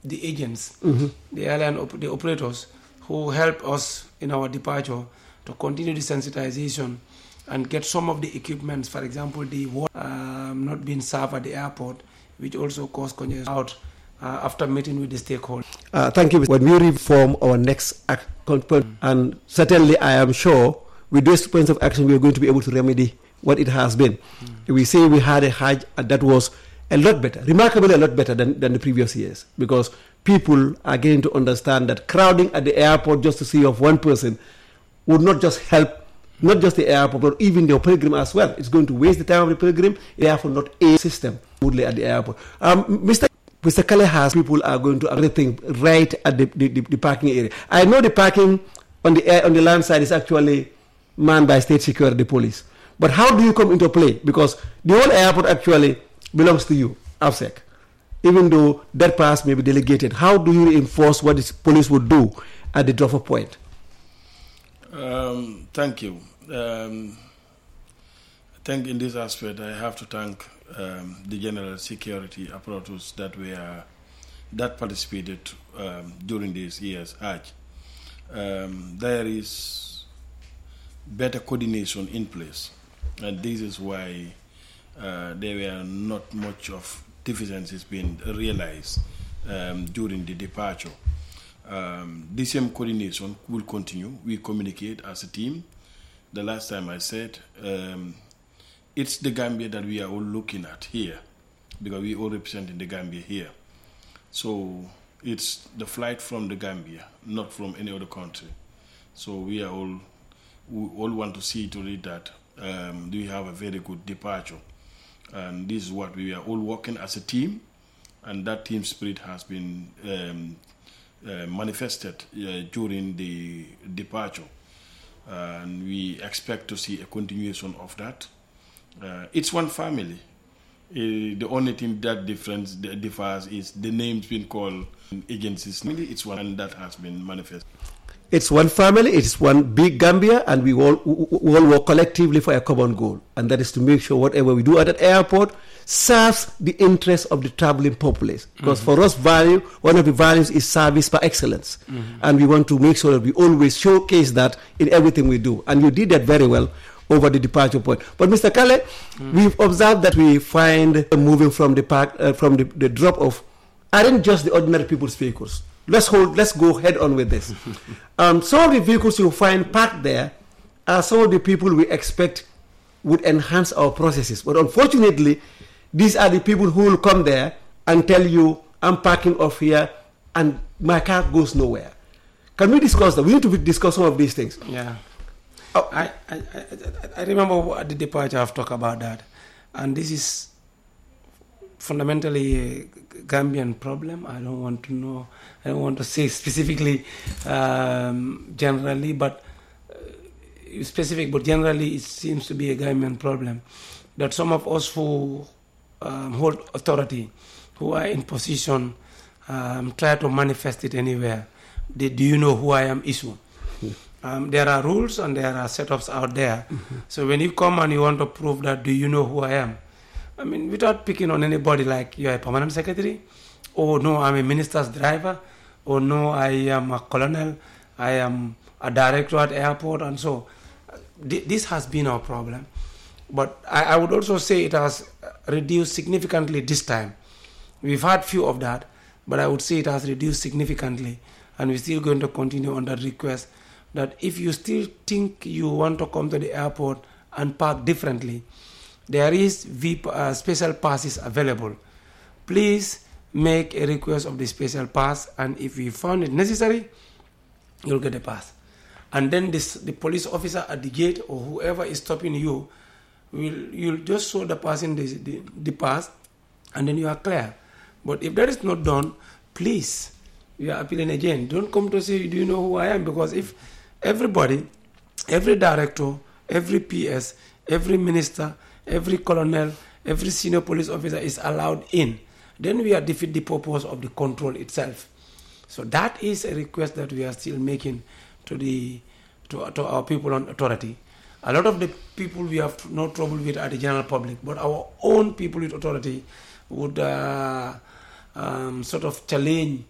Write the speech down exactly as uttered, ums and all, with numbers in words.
the agents, mm-hmm. the airline, op- the operators who help us in our departure to continue the sensitization and get some of the equipments, for example, the water um, not being served at the airport, which also caused congestion out uh, after meeting with the stakeholders. Uh, thank you. When we reform our next act, mm. and certainly I am sure with those points of action we are going to be able to remedy what it has been. Mm. We say we had a Hajj that was a lot better, remarkably a lot better than, than the previous years, because people are getting to understand that crowding at the airport just to see of one person would not just help, not just the airport, but even the pilgrim as well. It's going to waste the time of the pilgrim, therefore not a system at the airport. Um, Mister Mister Kale has people are going to everything right at the, the, the, the parking area. I know the parking on the air, on the land side is actually manned by state security police. But how do you come into play? Because the whole airport actually belongs to you, AFSEC. Even though that pass may be delegated, how do you enforce what the police would do at the drop-off point? Um, thank you. Um, I think in this aspect, I have to thank um, the general security apparatus that were that participated um, during this year's Hajj. Um, there is better coordination in place, and this is why uh, there were not much of deficiencies being realized um, during the departure. Um, the same coordination will continue. We communicate as a team. The last time I said, um, it's the Gambia that we are all looking at here, because we all representing the Gambia here. So it's the flight from the Gambia, not from any other country. So we are all, we all want to see to it that um, we have a very good departure. And this is what we are all working as a team, and that team spirit has been um, uh, manifested uh, during the departure. Uh, and we expect to see a continuation of that. Uh, it's one family. Uh, the only thing that difference that differs is the names being called agencies. It's one, and that has been manifested. It's one family, it's one big Gambia, and we all, we all work collectively for a common goal, and that is to make sure whatever we do at that airport serves the interests of the traveling populace. Because mm-hmm. for us, value, one of the values is service by excellence, mm-hmm. and we want to make sure that we always showcase that in everything we do, and you did that very well over the departure point. But Mister Kale, mm-hmm. we've observed that we find moving from the park, uh, from the, the drop-off, aren't just the ordinary people's vehicles. Let's hold. Let's go head on with this. um, some of the vehicles you find parked there are some of the people we expect would enhance our processes. But unfortunately, these are the people who will come there and tell you, I'm parking off here and my car goes nowhere. Can we discuss that? We need to discuss some of these things. Yeah. Oh. I, I, I, I remember at the departure I've talked about that. And this is fundamentally a Gambian problem. I don't want to know, I don't want to say specifically, um, generally, but uh, specific, but generally it seems to be a Gambian problem. That some of us who um, hold authority, who are in position, um, try to manifest it anywhere. The do you know who I am issue. Um, there are rules and there are setups out there. Mm-hmm. So when you come and you want to prove that do you know who I am, I mean, without picking on anybody like you're a permanent secretary, or no, I'm a minister's driver, or no, I am a colonel, I am a director at airport, and so th- this has been our problem. But I, I would also say it has reduced significantly this time. We've had few of that, but I would say it has reduced significantly, and we're still going to continue on that request that if you still think you want to come to the airport and park differently, there is V, uh, special passes available. Please make a request of the special pass, and if you found it necessary, you'll get a pass. And then this, the police officer at the gate or whoever is stopping you, will you'll just show the person the, the, the pass, and then you are clear. But if that is not done, please, we are appealing again. Don't come to say, do you know who I am? Because if everybody, every director, every P S, every minister, every colonel, every senior police officer is allowed in, then we are defeat the purpose of the control itself. So that is a request that we are still making to the to, to our people on authority. A lot of the people we have no trouble with are the general public, but our own people with authority would uh, um, sort of challenge